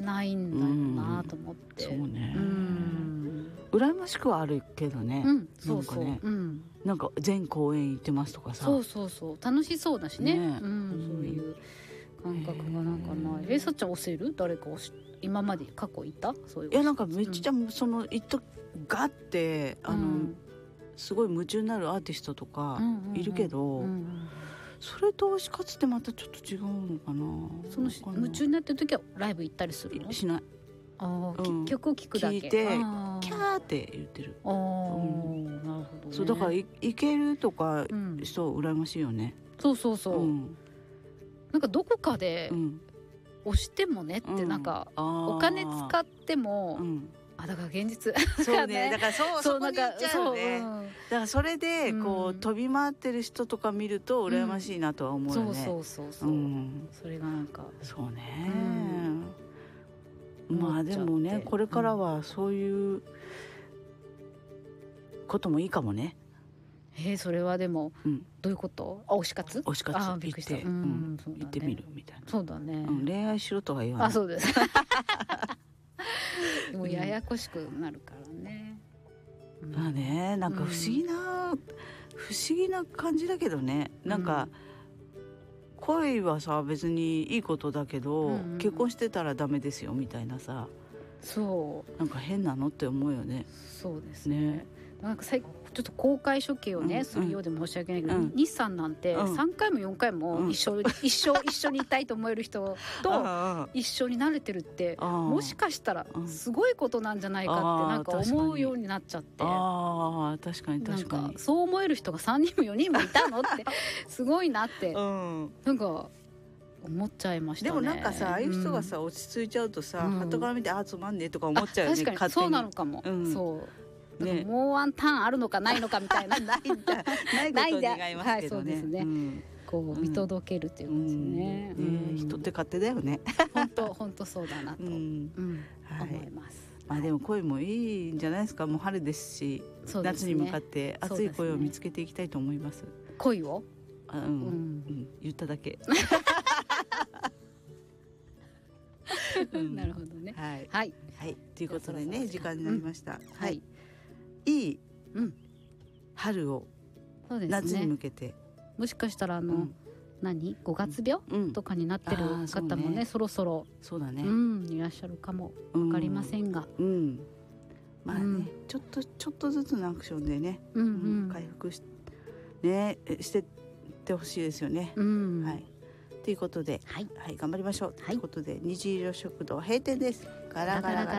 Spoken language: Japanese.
ないんだよなと思って、 そうね、羨ましくはあるけどね、 そうそう、 なんか全公演行ってますとかさ、 そう楽しそうだしね、そういう感覚がなんかない。さっちゃん押せる？誰か今まで過去いた？そういう。 いやなんかめっちゃ、その一時ガッてすごい夢中になるアーティストとかいるけど、それと推し活ってまたちょっと違うのかな。 その夢中になってる時はライブ行ったりするの？ しない。 曲を聴くだけ聞いてキャーって言ってる。 なるほどね。 そうだからいけるとか人羨ましいよね。 そう、なんかどこかで押してもねってなんかお金使っても、だから現実そうね、だからそこに行っちゃうよね。だからそれでこう飛び回ってる人とか見ると羨ましいなとは思うよね。そう、 それがなんかそうね、まあでもねこれからはそういうこともいいかもね。 それはでもどういうこと？推し活行って行ってみるみたいな。 そうだね、 恋愛しろとは言わない。 そうですでもややこしくなるからね。 まあね、なんか不思議な感じだけどね。なんか恋はさ別にいいことだけど、結婚してたらダメですよみたいなさ、そうなんか変なのって思うよね。 そうですね。なんかちょっと公開処刑をね、するようで申し訳ないけど、日産なんて3回も4回も一緒にいたいと思える人と一緒になれてるって、もしかしたらすごいことなんじゃないかってなんか思うようになっちゃって、 確かになんかそう思える人が3人も4人もいたのってすごいなって、なんか思っちゃいましたね。 でもなんかさ、ああいう人がさ落ち着いちゃうとさ、傍から見てつまんねえとか思っちゃうよね。 確かにそうなのかも。そうね、もうワンターンあるのかないのかみたいなないことを願いますけどね。そうですね、こう見届けるっていう感じね。 人って勝手だよね。 本当そうだなと思います。 まあでも恋もいいんじゃないですか。もう春ですし、夏に向かって熱い恋を見つけていきたいと思います。 恋を言っただけ。 なるほどね。 はいということでね、時間になりました。いい春を夏に向けて、 もしかしたら5月病とかになってる方もね、そろそろそうだね、 いらっしゃるかも分かりませんが、 まあね、ちょっとずつのアクションでね、回復してってほしいですよね。ということで、頑張りましょう。ということで、虹色食堂閉店です。ガラガラガラ。